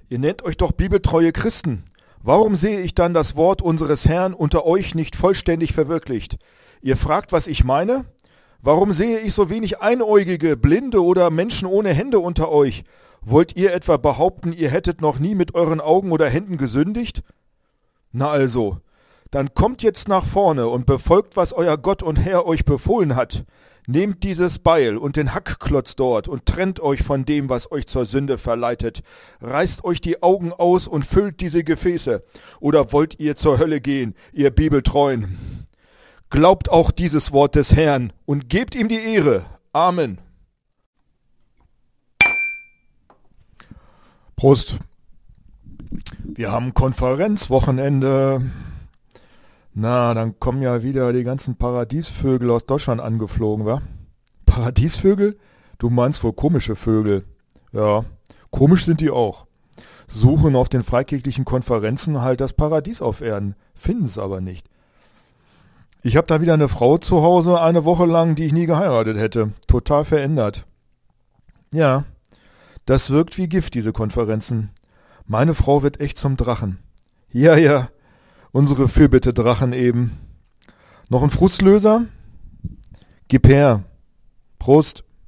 Ihr nennt euch doch bibeltreue Christen. Warum sehe ich dann das Wort unseres Herrn unter euch nicht vollständig verwirklicht? Ihr fragt, was ich meine? Warum sehe ich so wenig Einäugige, Blinde oder Menschen ohne Hände unter euch? Wollt ihr etwa behaupten, ihr hättet noch nie mit euren Augen oder Händen gesündigt? Na also, dann kommt jetzt nach vorne und befolgt, was euer Gott und Herr euch befohlen hat. Nehmt dieses Beil und den Hackklotz dort und trennt euch von dem, was euch zur Sünde verleitet. Reißt euch die Augen aus und füllt diese Gefäße. Oder wollt ihr zur Hölle gehen, ihr Bibeltreuen? Glaubt auch dieses Wort des Herrn und gebt ihm die Ehre. Amen. Prost. Wir haben Konferenzwochenende. Na, dann kommen ja wieder die ganzen Paradiesvögel aus Deutschland angeflogen, wa? Paradiesvögel? Du meinst wohl komische Vögel. Ja, komisch sind die auch. Suchen auf den freikirchlichen Konferenzen halt das Paradies auf Erden, finden es aber nicht. Ich habe da wieder eine Frau zu Hause, eine Woche lang, die ich nie geheiratet hätte. Total verändert. Ja, das wirkt wie Gift, diese Konferenzen. Meine Frau wird echt zum Drachen. Ja, unsere Fürbitte-Drachen eben. Noch ein Frustlöser? Gib her. Prost.